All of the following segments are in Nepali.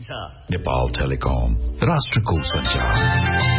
नेपाल टेलिकम, राष्ट्रको संचार।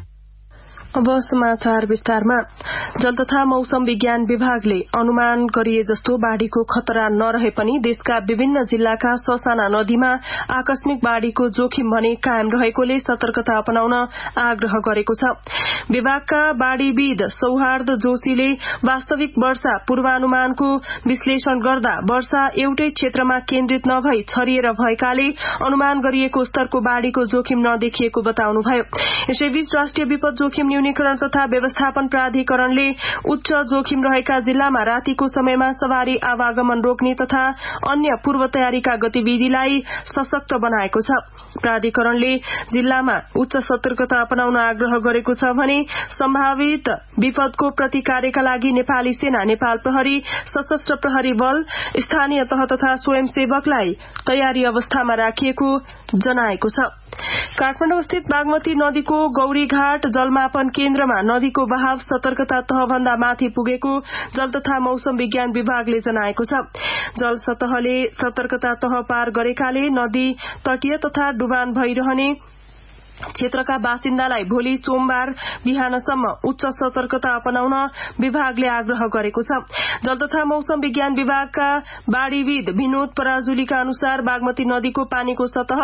अब समाचार विस्तारमा। जल तथा मौसम विज्ञान विभागले अनुमान गरिए जस्तो बाढ़ीको खतरा नरहे पनि देशका विभिन्न जिल्लाका ससाना नदीमा आकस्मिक बाढ़ीको जोखिम भने कायम रहेकोले सतर्कता अपनाउन आग्रह गरेको छ। विभागका बाढ़ीविद सौहार्द जोशीले वास्तविक वर्षा पूर्वानुमानको विश्लेषण गर्दा वर्षा एउटै क्षेत्रमा केन्द्रित नभई छरिएर भएकाले अनुमान गरिएको स्तरको बाढ़ीको जोखिम नदेखिएको बताउनुभयो। यसैबीच राष्ट्रिय विपद जोखिम न्यूनीकरण तथा व्यवस्थापन प्राधिकरणले उच्च जोखिम रहेका जिल्लामा रातिको समयमा सवारी आवागमन रोक्ने तथा अन्य पूर्व तयारीका गतिविधिलाई सशक्त बनाएको छ। प्राधिकरणले जिल्लामा उच्च सतर्कता अपनाउन आग्रह गरेको छ भने सम्भावित विपदको प्रतिकारका लागि नेपाली सेना, नेपाल प्रहरी, सशस्त्र प्रहरी बल, स्थानीय तह तथा स्वयंसेवकलाई तयारी अवस्थामा राखिएको जनाएको छ। काठमाडौँ स्थित बागमती नदीको गौरीघाट जलमापन केन्द्रमा नदीको बहाव सतर्कता तहभन्दा माथि पुगेको जल तथा मौसम विज्ञान विभागले जनाएको छ। जल सतहले सतर्कता तह पार गरेकाले नदी तटीय तथा डुबान भइरहने क्षेत्रका बासिन्दालाई भोलि सोमबार बिहानसम्म उच्च सतर्कता अपनाउन विभागले आग्रह गरेको छ। जल तथा मौसम विज्ञान विभागका बाढ़ीविद विनोद पराजुलीका अनुसार बागमती नदीको पानीको सतह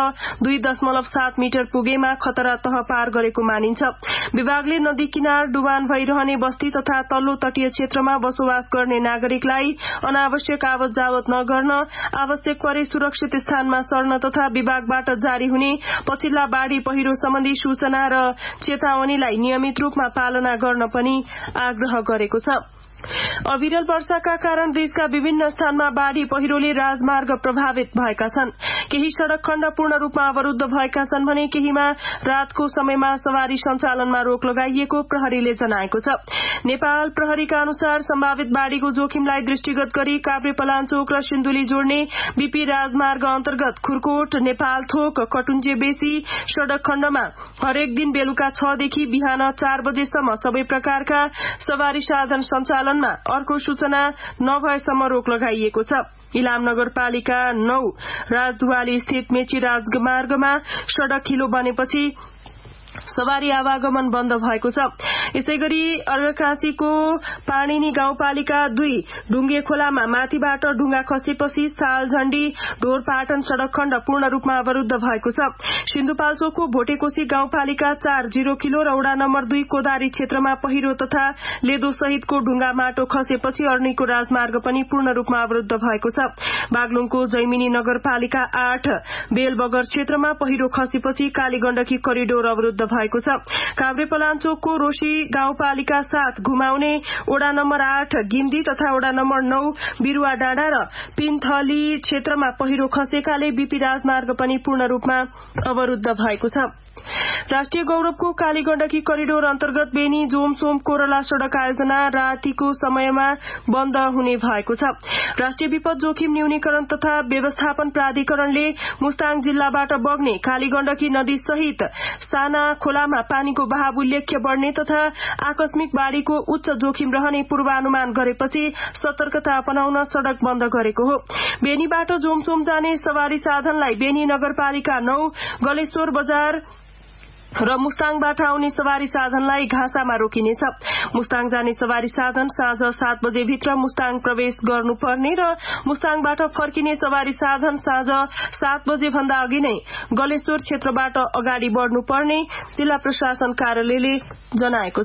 2.7 मिटर पुगेमा खतरा तह पार गरेको मानिन्छ। विभागले नदी किनार डुबान भइरहने बस्ती तथा तल्लो तटीय क्षेत्रमा बसोबास गर्ने नागरिकलाई अनावश्यक आवत जावत नगर्न, आवश्यक परे सुरक्षित स्थानमा सर्न तथा विभागबाट जारी हुने पछिल्ला बाढ़ी पहिरो सम्बन्धी सूचना र चेतावनीलाई नियमित रूपमा पालना गर्न पनि आग्रह गरेको छ। अविरल वर्षाका कारण देशका विभिन्न स्थानमा बाढ़ी पहिरोले राजमार्ग प्रभावित भएका छन्। केही सड़क खण्ड पूर्ण रूपमा अवरूद्ध भएका छन् भने केहीमा रातको समयमा सवारी सञ्चालनमा रोक लगाइएको प्रहरीले जनाएको छ। नेपाल प्रहरीका अनुसार सम्भावित बाढ़ीको जोखिमलाई दृष्टिगत गरी काभ्रेपलाञ्चोक र सिन्धुली जोड्ने बीपी राजमार्ग अन्तर्गत खुरकोट, नेपालथोक, कटुञ्जे बेसी सड़क खण्डमा हरेक दिन बेलुका 6 देखि बिहान 4 बजेसम्म सबै प्रकारका सवारी साधन सञ्चालन अर्को सूचना नभएसम्म रोक लगाइएको छ। इलाम नगरपालिका 9 राजदुवाली स्थित मेची राजमार्गमा सड़क खिलो बनेपछि सवारी आवागमन बन्द भएको छ। यसैगरी अर्घाखाँचीको पाणिनी गाउँपालिका 2 ढुङ्गे खोलामा माथिबाट ढुङ्गा खसेपछि सालझण्डी ढोरपाटन सड़क खण्ड पूर्ण रूपमा अवरूद्ध भएको छ। सिन्धुपाल्चोकको भोटेकोशी गाउँपालिका 4 0 किलो र वडा नम्बर 2 कोदारी क्षेत्रमा पहिरो तथा लेदो सहितको ढुङ्गा माटो खसेपछि अर्नीको राजमार्ग पनि पूर्ण रूपमा अवरूद्ध भएको छ। बागलुङको जैमिनी नगरपालिका 8 बेलबगर क्षेत्रमा पहिरो खसेपछि कालीगण्डकी करिडोर अवरूद्ध भएको छ। काभ्रेपलाञ्चोकको रोशी गाउँपालिका 7 घुमाउने वडा नम्बर 8 गिम्दी तथा वडा नम्बर 9 बिरुवा डाँडा र पिन्थली क्षेत्रमा पहिरो खसेकाले बीपी राजमार्ग पनि पूर्ण रूपमा अवरूद्ध भएको छ। राष्ट्रिय गौरवको कालीगण्डकी करिडोर अन्तर्गत बेनी जोमसोम कोरला सड़क आयोजना रातिको समयमा बन्द हुने भएको छ। राष्ट्रिय विपद जोखिम न्यूनीकरण तथा व्यवस्थापन प्राधिकरणले मुस्ताङ जिल्लाबाट बग्ने कालीगण्डकी नदी सहित साना खोलामा पानीको बहाव उल्लेख्य बढ़ने तथा आकस्मिक बाढ़ीको उच्च जोखिम रहने पूर्वानुमान गरेपछि सतर्कता अपनाउन सड़क बन्द गरेको हो। बेनीबाट जोमसोम जाने सवारी साधनलाई बेनी नगरपालिका 9 गलेश्वर बजार र मुस्ताङबाट आउने सवारी साधनलाई घाँसामा रोकिनेछ। मुस्ताङ जाने सवारी साधन साँझ 7 बजे भित्र मुस्ताङ प्रवेश गर्नुपर्ने र मुस्ताङबाट फर्किने सवारी साधन साँझ 7 बजे भन्दा अघि नै गलेश्वर क्षेत्रबाट अगाडि बढ़नुपर्ने जिल्ला प्रशासन कार्यालयले जनाएको